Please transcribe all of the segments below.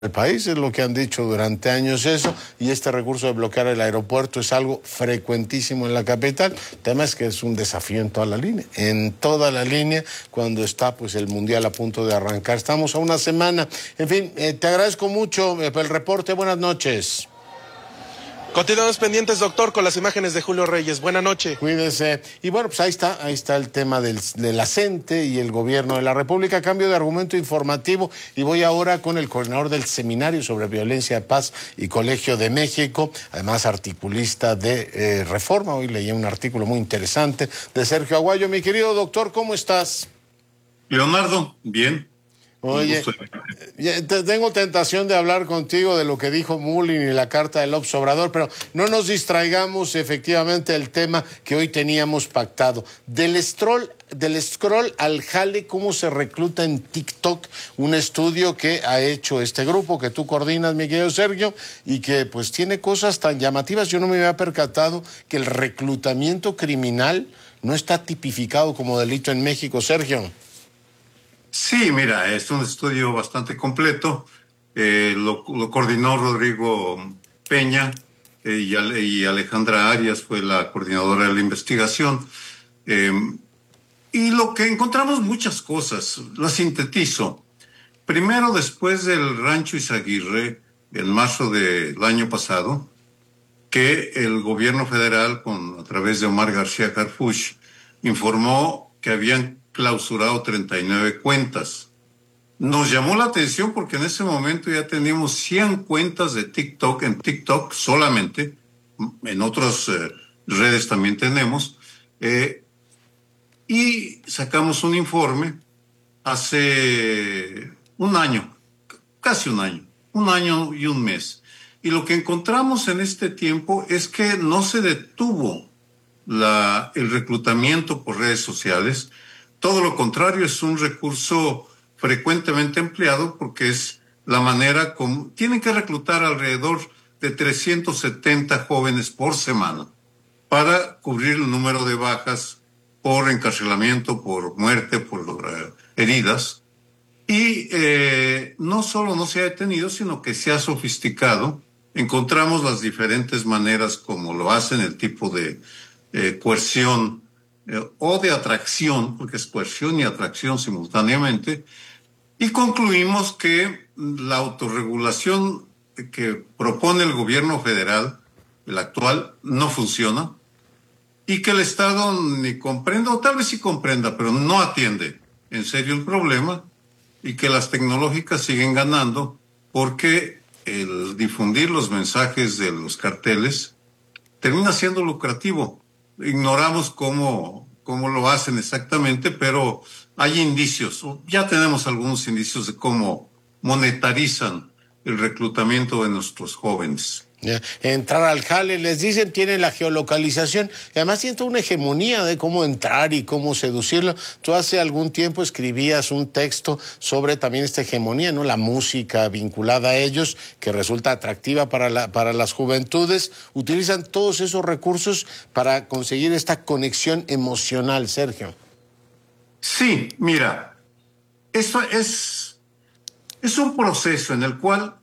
el país, es lo que han dicho durante años eso, y este recurso de bloquear el aeropuerto es algo frecuentísimo en la capital. El tema es que es un desafío en toda la línea, cuando está pues el Mundial a punto de arrancar. Estamos a una semana. En fin, te agradezco mucho el reporte. Buenas noches. Continuamos pendientes, doctor, con las imágenes de Julio Reyes. Buenas noches. Cuídese. Y bueno, pues ahí está el tema de la CENTE y el gobierno de la República. Cambio de argumento informativo y voy ahora con el coordinador del Seminario sobre Violencia de Paz y Colegio de México, además articulista de Reforma. Hoy leí un artículo muy interesante de Sergio Aguayo. Mi querido doctor, ¿cómo estás? Leonardo, bien. Oye, tengo tentación de hablar contigo de lo que dijo Mullin y la carta de López Obrador, pero no nos distraigamos efectivamente del tema que hoy teníamos pactado. Del scroll al jale, cómo se recluta en TikTok, un estudio que ha hecho este grupo que tú coordinas, mi querido Sergio, y que pues tiene cosas tan llamativas. Yo no me había percatado que el reclutamiento criminal no está tipificado como delito en México, Sergio. Sí, mira, es un estudio bastante completo. Lo coordinó Rodrigo Peña y Alejandra Arias fue la coordinadora de la investigación. Y lo que encontramos muchas cosas, las sintetizo. Primero, después del Rancho Izaguirre, en marzo del año pasado, que el gobierno federal, a través de Omar García Harfuch, informó que habían clausurado 39 cuentas. Nos llamó la atención porque en ese momento ya teníamos 100 cuentas de TikTok, en TikTok solamente, en otras redes también tenemos, y sacamos un informe hace un año, casi un año y un mes. Y lo que encontramos en este tiempo es que no se detuvo el reclutamiento por redes sociales. Todo lo contrario, es un recurso frecuentemente empleado porque es la manera como tienen que reclutar alrededor de 370 jóvenes por semana para cubrir el número de bajas por encarcelamiento, por muerte, por heridas. Y no solo no se ha detenido, sino que se ha sofisticado. Encontramos las diferentes maneras como lo hacen, el tipo de coerción o de atracción, porque es coerción y atracción simultáneamente, y concluimos que la autorregulación que propone el gobierno federal, el actual, no funciona, y que el Estado ni comprenda, o tal vez sí comprenda, pero no atiende en serio el problema, y que las tecnológicas siguen ganando, porque el difundir los mensajes de los carteles termina siendo lucrativo. Ignoramos cómo lo hacen exactamente, pero hay indicios, ya tenemos algunos indicios de cómo monetarizan el reclutamiento de nuestros jóvenes. Entrar al jale, les dicen, tienen la geolocalización, y además tienen una hegemonía de cómo entrar y cómo seducirlo. Tú hace algún tiempo escribías un texto sobre también esta hegemonía, ¿no? La música vinculada a ellos, que resulta atractiva para las juventudes. Utilizan todos esos recursos para conseguir esta conexión emocional, Sergio. Sí, mira, eso es un proceso en el cual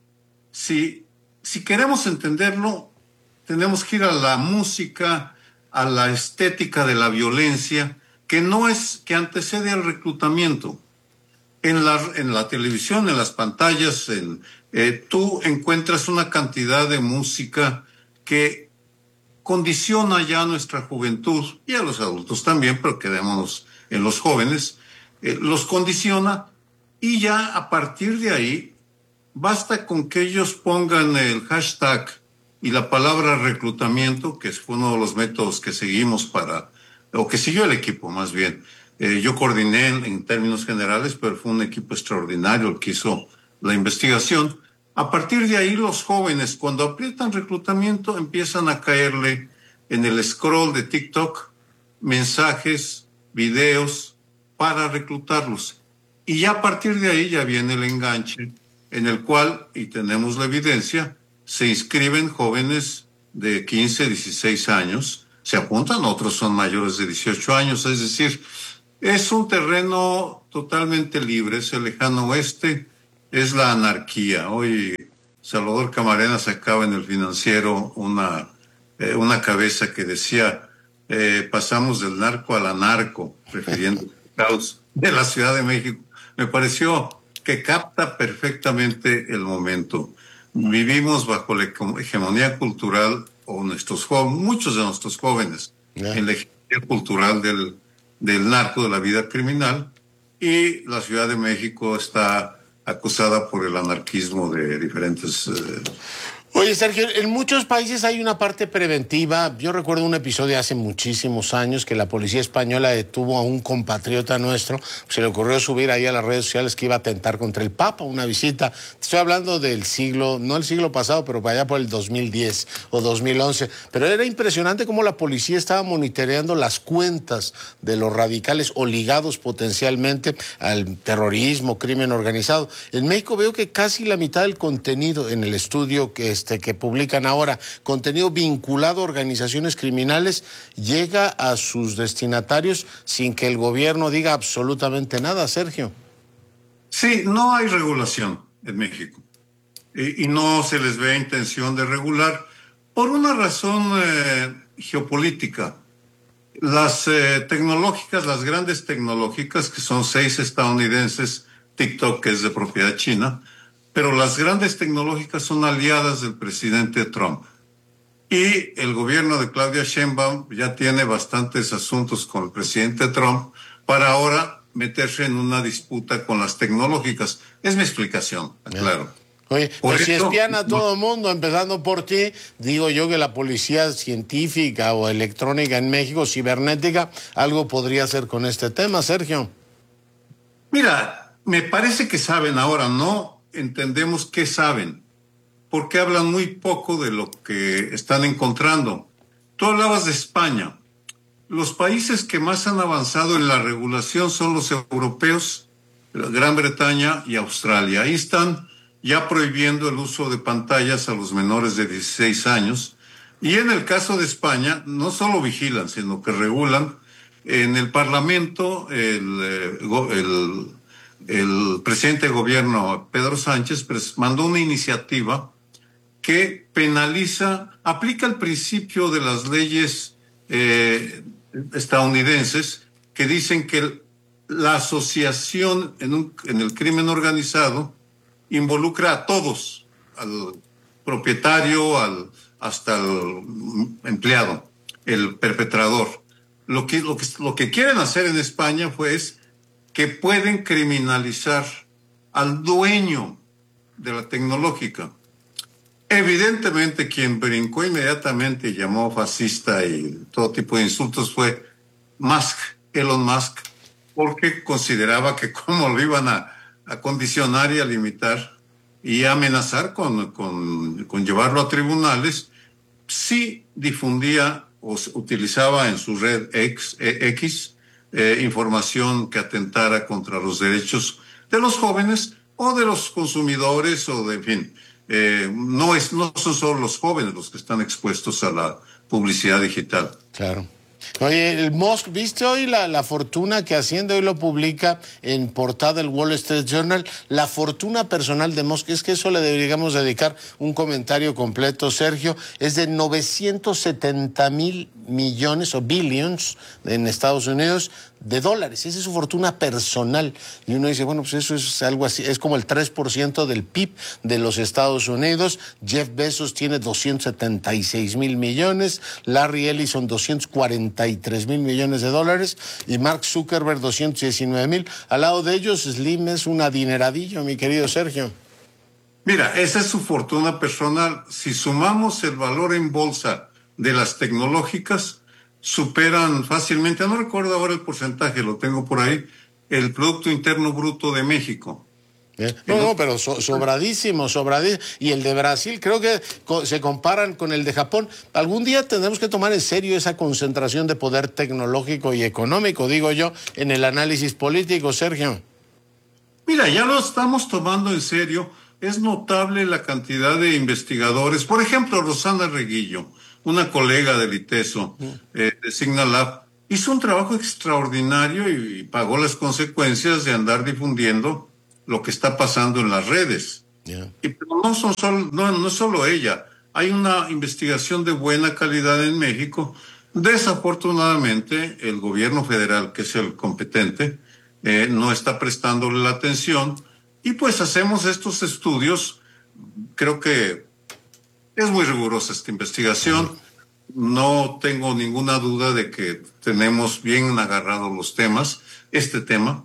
si queremos entenderlo, tenemos que ir a la música, a la estética de la violencia, que antecede al reclutamiento. En la televisión, en las pantallas, tú encuentras una cantidad de música que condiciona ya a nuestra juventud, y a los adultos también, pero quedémonos en los jóvenes, los condiciona, y ya a partir de ahí, basta con que ellos pongan el hashtag y la palabra reclutamiento, que fue uno de los métodos que seguimos o que siguió el equipo más bien. Yo coordiné en términos generales, pero fue un equipo extraordinario el que hizo la investigación. A partir de ahí, los jóvenes, cuando aprietan reclutamiento, empiezan a caerle en el scroll de TikTok mensajes, videos para reclutarlos. Y ya a partir de ahí ya viene el enganche, en el cual, y tenemos la evidencia, se inscriben jóvenes de 15, 16 años, se apuntan, otros son mayores de 18 años, es decir, es un terreno totalmente libre, es el lejano oeste, es la anarquía. Hoy Salvador Camarena sacaba en el Financiero una cabeza que decía, pasamos del narco al anarco, refiriendo al caos de la Ciudad de México. Me pareció que capta perfectamente el momento. Vivimos bajo la hegemonía cultural, o muchos de nuestros jóvenes, en la hegemonía cultural del narco, de la vida criminal, y la Ciudad de México está acusada por el anarquismo de diferentes... Oye, Sergio, en muchos países hay una parte preventiva. Yo recuerdo un episodio hace muchísimos años que la policía española detuvo a un compatriota nuestro. Se le ocurrió subir ahí a las redes sociales que iba a atentar contra el Papa, una visita. Estoy hablando del siglo, no el siglo pasado, pero para allá por el 2010 o 2011. Pero era impresionante cómo la policía estaba monitoreando las cuentas de los radicales o ligados potencialmente al terrorismo, crimen organizado. En México veo que casi la mitad del contenido en el estudio que publican ahora, contenido vinculado a organizaciones criminales, llega a sus destinatarios sin que el gobierno diga absolutamente nada, Sergio. Sí, no hay regulación en México y no se les ve intención de regular por una razón geopolítica. Las tecnológicas, las grandes tecnológicas, que son 6 estadounidenses, TikTok, que es de propiedad china, pero las grandes tecnológicas son aliadas del presidente Trump. Y el gobierno de Claudia Sheinbaum ya tiene bastantes asuntos con el presidente Trump para ahora meterse en una disputa con las tecnológicas. Es mi explicación, claro. Oye, pues si espían a todo el mundo, empezando por ti, digo yo que la policía científica o electrónica en México, cibernética, algo podría hacer con este tema, Sergio. Mira, me parece que saben ahora, no entendemos qué saben, porque hablan muy poco de lo que están encontrando. Tú hablabas de España. Los países que más han avanzado en la regulación son los europeos, Gran Bretaña y Australia. Ahí están ya prohibiendo el uso de pantallas a los menores de 16 años. Y en el caso de España, no solo vigilan, sino que regulan. En el Parlamento, el presidente de gobierno, Pedro Sánchez, mandó una iniciativa que aplica el principio de las leyes estadounidenses que dicen que la asociación en el crimen organizado involucra a todos, al propietario, hasta el empleado, el perpetrador. Lo que quieren hacer en España es que pueden criminalizar al dueño de la tecnológica. Evidentemente, quien brincó inmediatamente y llamó fascista y todo tipo de insultos fue Elon Musk, porque consideraba que cómo lo iban a condicionar y a limitar y a amenazar con llevarlo a tribunales si difundía o utilizaba en su red X información que atentara contra los derechos de los jóvenes o de los consumidores o de, en fin, no son solo los jóvenes los que están expuestos a la publicidad digital. Claro. Oye, el Musk, ¿viste hoy la fortuna que Hacienda hoy lo publica en portada del Wall Street Journal? La fortuna personal de Musk, es que eso le deberíamos dedicar un comentario completo, Sergio, es de 970,000 millones o billions en Estados Unidos de dólares. Esa es su fortuna personal. Y uno dice, bueno, pues eso es algo así, es como el 3% del PIB de los Estados Unidos. Jeff Bezos tiene 276,000 millones, Larry Ellison 243,000 millones de dólares y Mark Zuckerberg 219,000. Al lado de ellos, Slim es un adineradillo, mi querido Sergio. Mira, esa es su fortuna personal. Si sumamos el valor en bolsa de las tecnológicas, superan fácilmente, no recuerdo ahora el porcentaje, lo tengo por ahí, el Producto Interno Bruto de México. No, pero sobradísimo. Y el de Brasil creo que se comparan con el de Japón. Algún día tendremos que tomar en serio esa concentración de poder tecnológico y económico, digo yo, en el análisis político, Sergio. Mira, ya lo estamos tomando en serio. Es notable la cantidad de investigadores. Por ejemplo, Rosana Reguillo, una colega del ITESO, de Signalab, hizo un trabajo extraordinario y pagó las consecuencias de andar difundiendo lo que está pasando en las redes. Yeah. Y pero no es solo ella. Hay una investigación de buena calidad en México. Desafortunadamente, el gobierno federal, que es el competente, no está prestándole la atención. Y pues hacemos estos estudios. Creo que es muy rigurosa esta investigación. No tengo ninguna duda de que tenemos bien agarrados los temas, este tema.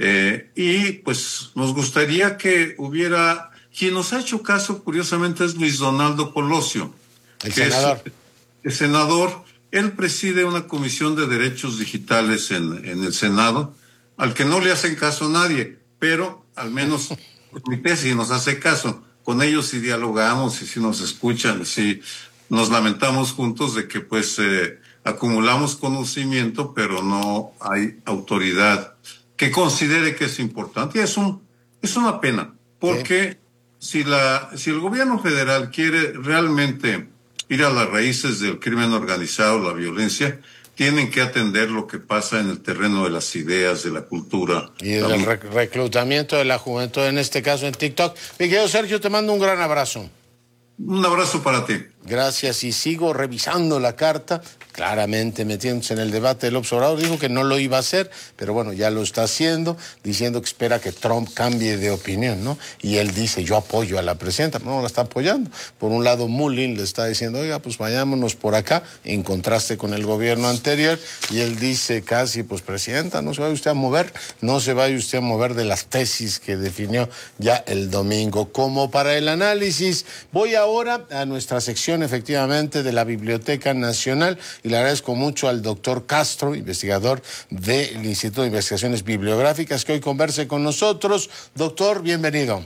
Y pues nos gustaría que hubiera... Quien nos ha hecho caso, curiosamente, es Luis Donaldo Colosio. El senador. El senador. Él preside una comisión de derechos digitales en el Senado, al que no le hacen caso a nadie, pero al menos el comité sí nos hace caso. Con ellos sí dialogamos y sí nos escuchan, sí nos lamentamos juntos de que pues acumulamos conocimiento, pero no hay autoridad que considere que es importante. Y es una pena, porque si el gobierno federal quiere realmente ir a las raíces del crimen organizado, la violencia, tienen que atender lo que pasa en el terreno de las ideas, de la cultura. Y del reclutamiento de la juventud, en este caso en TikTok. Mi querido Sergio, te mando un gran abrazo. Un abrazo para ti. Gracias, y sigo revisando la carta, claramente metiéndose en el debate del observador. Dijo que no lo iba a hacer, pero bueno, ya lo está haciendo, diciendo que espera que Trump cambie de opinión, ¿no? Y él dice, yo apoyo a la presidenta. No la está apoyando. Por un lado, Mullin le está diciendo, oiga, pues vayámonos por acá, en contraste con el gobierno anterior, y él dice casi, pues presidenta, no se vaya usted a mover, no se vaya usted a mover de las tesis que definió ya el domingo. Como para el análisis, voy ahora a nuestra sección efectivamente de la Biblioteca Nacional, y le agradezco mucho al doctor Castro, investigador del Instituto de Investigaciones Bibliográficas, que hoy converse con nosotros. Doctor, bienvenido.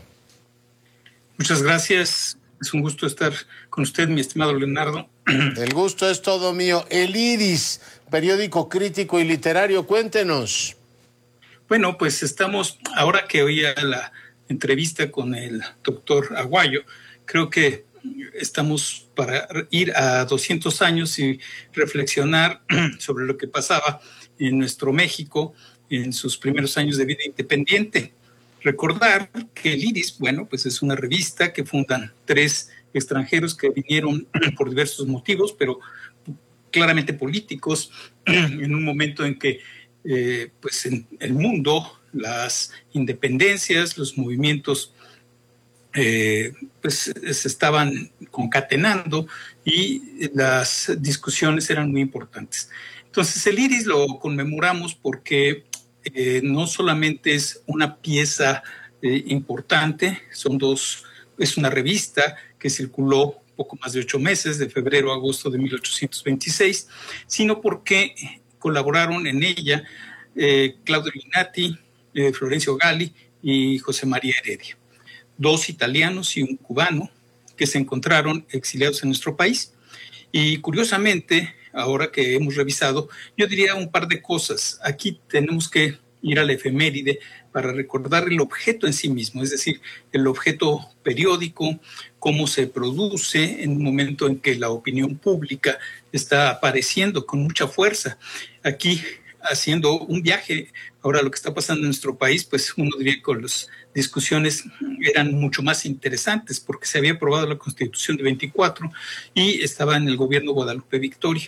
Muchas gracias. Es un gusto estar con usted, mi estimado Leonardo. El gusto es todo mío. El Iris, periódico crítico y literario, cuéntenos. Bueno, pues estamos, ahora que oía la entrevista con el doctor Aguayo, creo que estamos para ir a 200 años y reflexionar sobre lo que pasaba en nuestro México en sus primeros años de vida independiente. Recordar que el Iris, bueno, pues es una revista que fundan 3 extranjeros que vinieron por diversos motivos, pero claramente políticos, en un momento en que pues en el mundo las independencias, los movimientos pues se estaban concatenando y las discusiones eran muy importantes. Entonces el Iris lo conmemoramos porque no solamente es una pieza importante, es una revista que circuló poco más de 8 meses, de febrero a agosto de 1826, sino porque colaboraron en ella Claudio Linati, Florencio Gali y José María Heredia. 2 italianos y un cubano que se encontraron exiliados en nuestro país. Y curiosamente, ahora que hemos revisado, yo diría un par de cosas. Aquí tenemos que ir a la efeméride para recordar el objeto en sí mismo, es decir, el objeto periódico, cómo se produce en un momento en que la opinión pública está apareciendo con mucha fuerza. Aquí, haciendo un viaje, ahora lo que está pasando en nuestro país, pues uno diría que las discusiones eran mucho más interesantes porque se había aprobado la Constitución de 24 y estaba en el gobierno Guadalupe Victoria.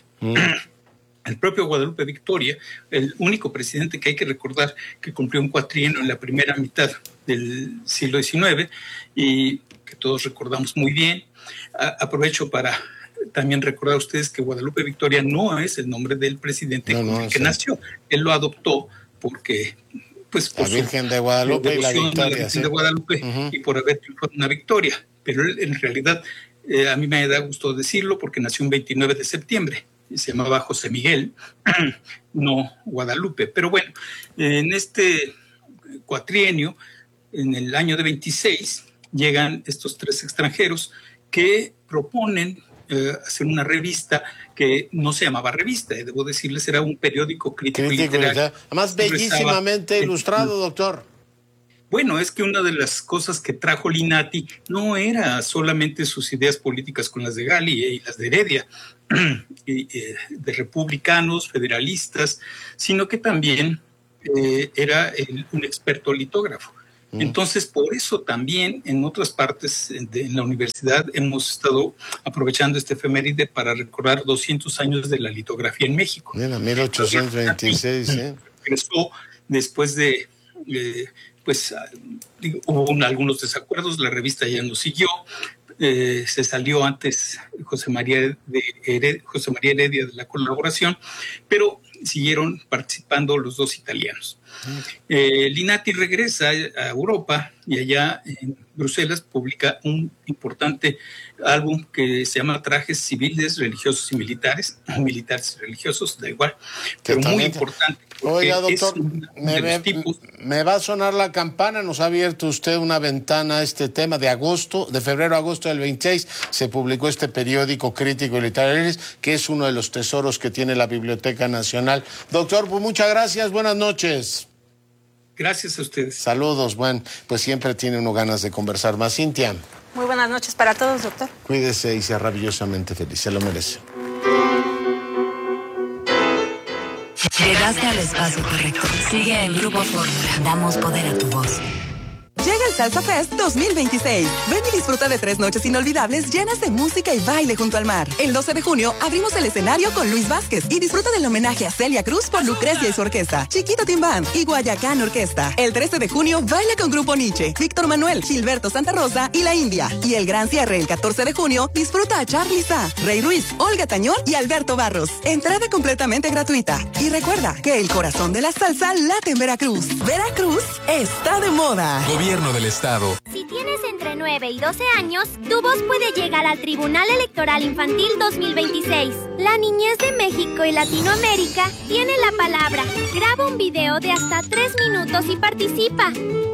El propio Guadalupe Victoria, el único presidente que hay que recordar que cumplió un cuatrienio en la primera mitad del siglo XIX y que todos recordamos muy bien. Aprovecho para también recordar a ustedes que Guadalupe Victoria no es el nombre del presidente que nació. Él lo adoptó porque, pues, por la Virgen de Guadalupe y la Victoria, Virgen de Guadalupe y por haber triunfado una victoria. Pero él, en realidad, a mí me da gusto decirlo porque nació un 29 de septiembre. Y se llamaba José Miguel, no Guadalupe. Pero bueno, en este cuatrienio, en el año de 26, llegan estos 3 extranjeros que proponen hacer una revista que no se llamaba revista, debo decirles, era un periódico crítico y literario. Además, bellísimamente ilustrado, doctor. Bueno, es que una de las cosas que trajo Linati no era solamente sus ideas políticas con las de Gali y las de Heredia, de republicanos, federalistas, sino que también era un experto litógrafo. Entonces, por eso también en otras partes de la universidad hemos estado aprovechando este efeméride para recordar 200 años de la litografía en México. Mira, 1826, Regresó después de, hubo algunos desacuerdos, la revista ya no siguió. Se salió antes José María Heredia de la colaboración, pero siguieron participando los dos italianos. Linati regresa a Europa y allá en Bruselas publica un importante álbum que se llama Trajes civiles, religiosos y militares y religiosos, da igual, pero muy importante. Oiga, doctor, me va a sonar la campana. Nos ha abierto usted una ventana a este tema. De febrero a agosto del 26 se publicó este periódico crítico y literario, que es uno de los tesoros que tiene la Biblioteca Nacional. Doctor, pues muchas gracias, buenas noches. Gracias a ustedes. Saludos, bueno, pues siempre tiene uno ganas de conversar más. Cintia. Muy buenas noches para todos, doctor. Cuídese y sea maravillosamente feliz, se lo merece. Llegaste al espacio correcto. Sigue en Grupo Fórmula. Damos poder a tu voz. Llega el Salsa Fest 2026. Ven y disfruta de 3 noches inolvidables llenas de música y baile junto al mar. El 12 de junio abrimos el escenario con Luis Vázquez y disfruta del homenaje a Celia Cruz por Lucrecia y su orquesta, Chiquito Timbán y Guayacán Orquesta. El 13 de junio baila con Grupo Nietzsche, Víctor Manuel, Gilberto Santa Rosa y La India. Y el gran cierre el 14 de junio disfruta a Charly Sa, Rey Ruiz, Olga Tañón y Alberto Barros. Entrada completamente gratuita. Y recuerda que el corazón de la salsa late en Veracruz. Veracruz está de moda. Gobierno del Estado. Si tienes entre 9 y 12 años, tu voz puede llegar al Tribunal Electoral Infantil 2026. La niñez de México y Latinoamérica tiene la palabra. Graba un video de hasta 3 minutos y participa.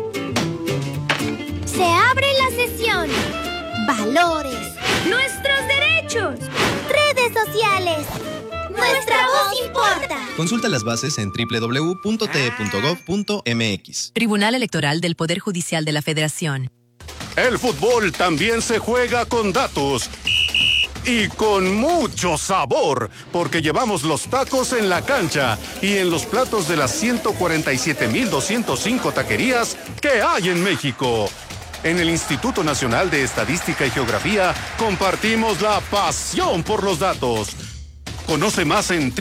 Se abre la sesión. Valores. Nuestros derechos. Redes sociales. Nuestra voz importa. Consulta las bases en www.te.gov.mx. Tribunal Electoral del Poder Judicial de la Federación. El fútbol también se juega con datos. Y con mucho sabor, porque llevamos los tacos en la cancha y en los platos de las 147,205 taquerías que hay en México. En el Instituto Nacional de Estadística y Geografía compartimos la pasión por los datos. Conoce más en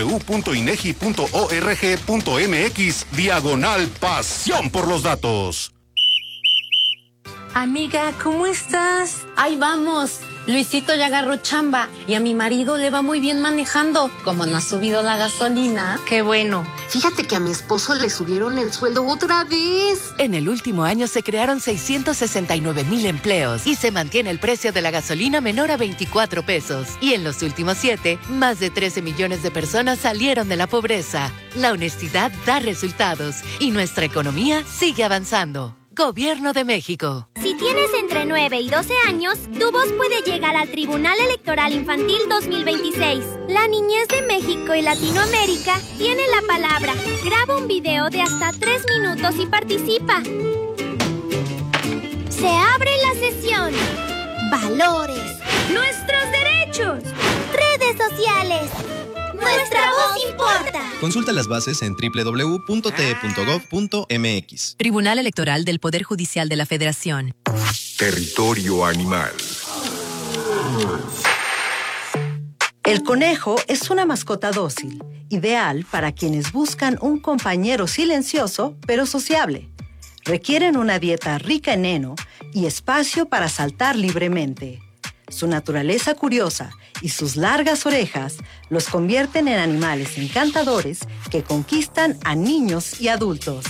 www.inegi.org.mx/pasión por los datos. Amiga, ¿cómo estás? Ahí vamos. Luisito ya agarró chamba y a mi marido le va muy bien manejando. Como no ha subido la gasolina. Qué bueno. Fíjate que a mi esposo le subieron el sueldo otra vez. En el último año se crearon 669,000 empleos y se mantiene el precio de la gasolina menor a 24 pesos. Y en los últimos 7, más de 13 millones de personas salieron de la pobreza. La honestidad da resultados y nuestra economía sigue avanzando. Gobierno de México. Si tienes entre 9 y 12 años, tu voz puede llegar al Tribunal Electoral Infantil 2026. La niñez de México y Latinoamérica tiene la palabra. Graba un video de hasta 3 minutos y participa. Se abre la sesión. Valores. Nuestros derechos. Redes sociales. Nuestra voz importa. Consulta las bases en www.te.gov.mx. Tribunal Electoral del Poder Judicial de la Federación. Territorio animal. El conejo es una mascota dócil, ideal para quienes buscan un compañero silencioso pero sociable. Requieren una dieta rica en heno y espacio para saltar libremente. Su naturaleza curiosa y sus largas orejas los convierten en animales encantadores que conquistan a niños y adultos.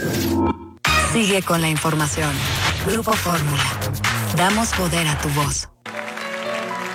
Sigue con la información. Grupo Fórmula. Damos poder a tu voz.